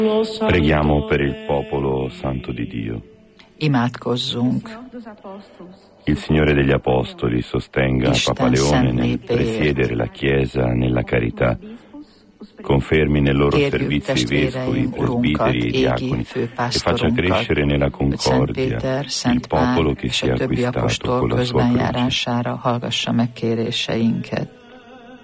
Preghiamo per il popolo santo di Dio. Imádkozzunk. Il Signore degli Apostoli sostenga Papa Leone nel presiedere la Chiesa nella carità. Confermi nel loro servizio i vescovi, i presbiteri e i diaconi e faccia crescere nella concordia il popolo che si è acquistato con la sua croce. Hallgassa meg kéréseinket.